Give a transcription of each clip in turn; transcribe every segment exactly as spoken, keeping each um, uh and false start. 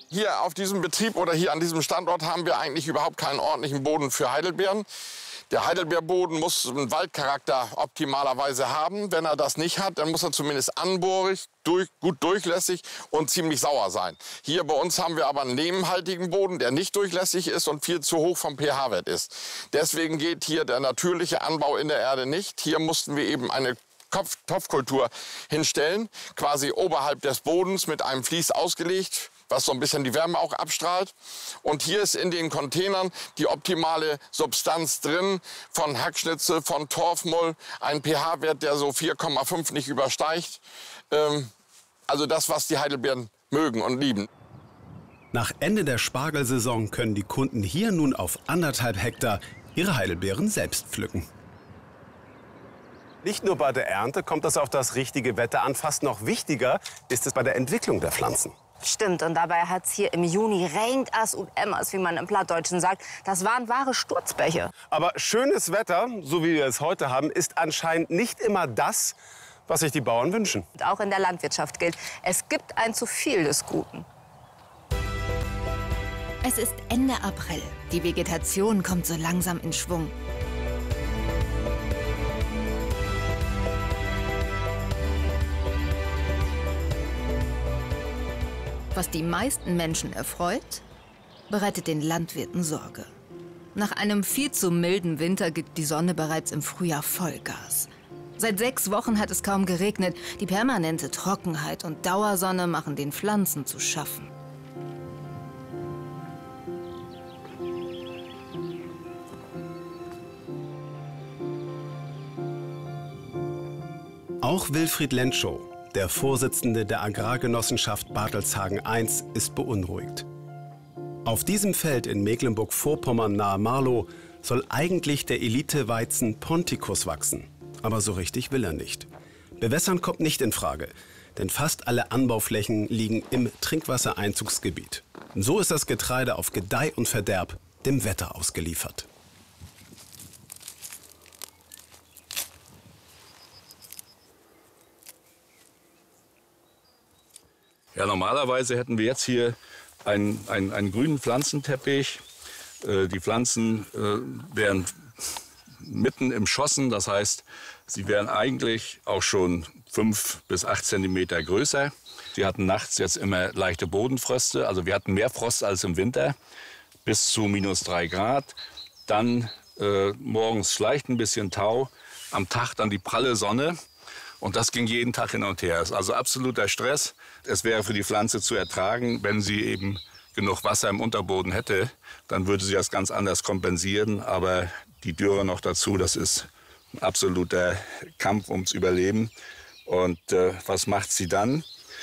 Hier auf diesem Betrieb oder hier an diesem Standort haben wir eigentlich überhaupt keinen ordentlichen Boden für Heidelbeeren. Der Heidelbeerboden muss einen Waldcharakter optimalerweise haben. Wenn er das nicht hat, dann muss er zumindest anbohrig, durch, gut durchlässig und ziemlich sauer sein. Hier bei uns haben wir aber einen lehmhaltigen Boden, der nicht durchlässig ist und viel zu hoch vom pH-Wert ist. Deswegen geht hier der natürliche Anbau in der Erde nicht. Hier mussten wir eben eine Kopf Topfkultur hinstellen, quasi oberhalb des Bodens mit einem Vlies ausgelegt, was so ein bisschen die Wärme auch abstrahlt. Und hier ist in den Containern die optimale Substanz drin, von Hackschnitzel, von Torfmull, ein pH-Wert, der so vier Komma fünf nicht übersteigt. Ähm, also das, was die Heidelbeeren mögen und lieben. Nach Ende der Spargelsaison können die Kunden hier nun auf anderthalb Hektar ihre Heidelbeeren selbst pflücken. Nicht nur bei der Ernte kommt es auf das richtige Wetter an. Fast noch wichtiger ist es bei der Entwicklung der Pflanzen. Stimmt, und dabei hat es hier im Juni regnet as und emmers, wie man im Plattdeutschen sagt. Das waren wahre Sturzbäche. Aber schönes Wetter, so wie wir es heute haben, ist anscheinend nicht immer das, was sich die Bauern wünschen. Und auch in der Landwirtschaft gilt, es gibt ein zu viel des Guten. Es ist Ende April. Die Vegetation kommt so langsam in Schwung. Was die meisten Menschen erfreut, bereitet den Landwirten Sorge. Nach einem viel zu milden Winter gibt die Sonne bereits im Frühjahr Vollgas. Seit sechs Wochen hat es kaum geregnet. Die permanente Trockenheit und Dauersonne machen den Pflanzen zu schaffen. Auch Wilfried Lenschow, der Vorsitzende der Agrargenossenschaft Bartelshagen eins, ist beunruhigt. Auf diesem Feld in Mecklenburg-Vorpommern nahe Marlow soll eigentlich der Elite-Weizen Ponticus wachsen. Aber so richtig will er nicht. Bewässern kommt nicht in Frage, denn fast alle Anbauflächen liegen im Trinkwassereinzugsgebiet. So ist das Getreide auf Gedeih und Verderb dem Wetter ausgeliefert. Ja, normalerweise hätten wir jetzt hier einen, einen, einen grünen Pflanzenteppich. Äh, die Pflanzen äh, wären mitten im Schossen, das heißt, sie wären eigentlich auch schon fünf bis acht Zentimeter größer. Sie hatten nachts jetzt immer leichte Bodenfröste, also wir hatten mehr Frost als im Winter, bis zu minus drei Grad. Dann äh, morgens leicht ein bisschen Tau, am Tag dann die pralle Sonne. Und das ging jeden Tag hin und her. Es ist also absoluter Stress. Es wäre für die Pflanze zu ertragen, wenn sie eben genug Wasser im Unterboden hätte. Dann würde sie das ganz anders kompensieren. Aber die Dürre noch dazu, das ist ein absoluter Kampf ums Überleben. Und äh, was macht sie dann?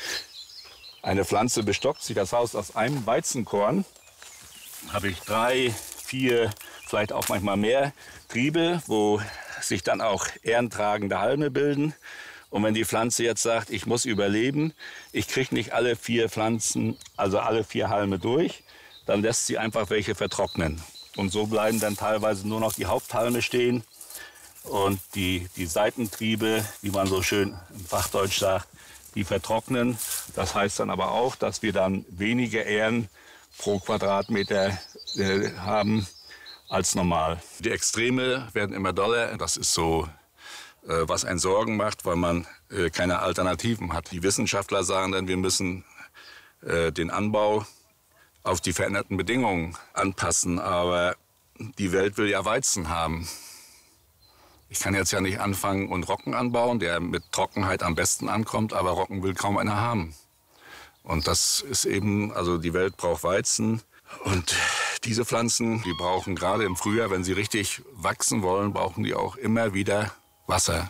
Eine Pflanze bestockt sich das Haus aus einem Weizenkorn. Habe ich drei, vier, vielleicht auch manchmal mehr Triebe, wo sich dann auch ährentragende Halme bilden. Und wenn die Pflanze jetzt sagt, ich muss überleben, ich kriege nicht alle vier Pflanzen, also alle vier Halme durch, dann lässt sie einfach welche vertrocknen. Und so bleiben dann teilweise nur noch die Haupthalme stehen und die, die Seitentriebe, wie man so schön im Fachdeutsch sagt, die vertrocknen. Das heißt dann aber auch, dass wir dann weniger Ähren pro Quadratmeter äh, haben als normal. Die Extreme werden immer doller. Das ist so, äh, was einen Sorgen macht, weil man äh, keine Alternativen hat. Die Wissenschaftler sagen dann, wir müssen äh, den Anbau auf die veränderten Bedingungen anpassen. Aber die Welt will ja Weizen haben. Ich kann jetzt ja nicht anfangen und Roggen anbauen, der mit Trockenheit am besten ankommt, aber Roggen will kaum einer haben. Und das ist eben, also die Welt braucht Weizen. Und diese Pflanzen, die brauchen gerade im Frühjahr, wenn sie richtig wachsen wollen, brauchen die auch immer wieder Wasser.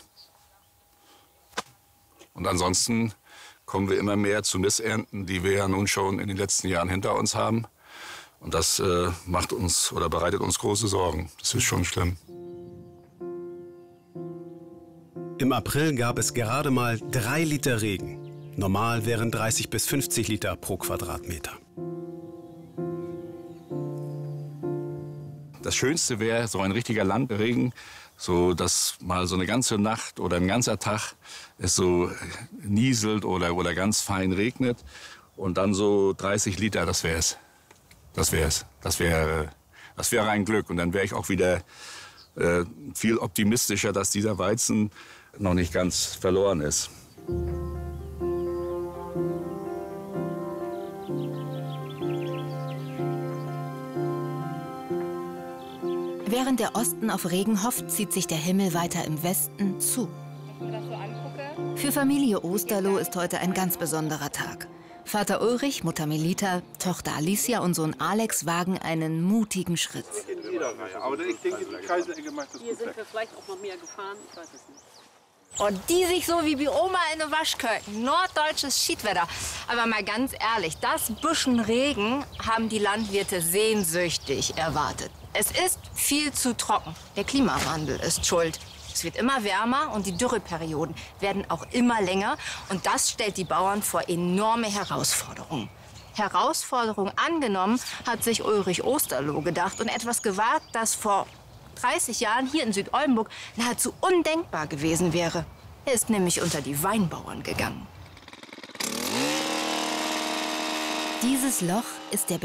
Und ansonsten kommen wir immer mehr zu Missernten, die wir ja nun schon in den letzten Jahren hinter uns haben. Und das äh, macht uns oder bereitet uns große Sorgen. Das ist schon schlimm. Im April gab es gerade mal drei Liter Regen. Normal wären dreißig bis fünfzig Liter pro Quadratmeter. Das Schönste wäre so ein richtiger Landregen, so dass mal so eine ganze Nacht oder ein ganzer Tag es so nieselt oder, oder ganz fein regnet. Und dann so dreißig Liter, das wäre es. Das wäre es. Das wäre das wäre ein Glück. Und dann wäre ich auch wieder äh, viel optimistischer, dass dieser Weizen noch nicht ganz verloren ist. Während der Osten auf Regen hofft, zieht sich der Himmel weiter im Westen zu. Für Familie Osterloh ist heute ein ganz besonderer Tag. Vater Ulrich, Mutter Melita, Tochter Alicia und Sohn Alex wagen einen mutigen Schritt. In jeder Reihe. Aber ich denke, die Kreisel gemacht das. Hier sind wir vielleicht auch noch mehr gefahren, ich weiß es nicht. Und die sich so wie die Oma in der Waschköln. Norddeutsches Schiedwetter. Aber mal ganz ehrlich, das Büschen Regen haben die Landwirte sehnsüchtig erwartet. Es ist viel zu trocken. Der Klimawandel ist schuld. Es wird immer wärmer und die Dürreperioden werden auch immer länger. Und das stellt die Bauern vor enorme Herausforderungen. Herausforderung angenommen hat sich Ulrich Osterloh gedacht und etwas gewagt, das vor dreißig Jahren hier in Südoldenburg nahezu undenkbar gewesen wäre. Er ist nämlich unter die Weinbauern gegangen. Dieses Loch ist der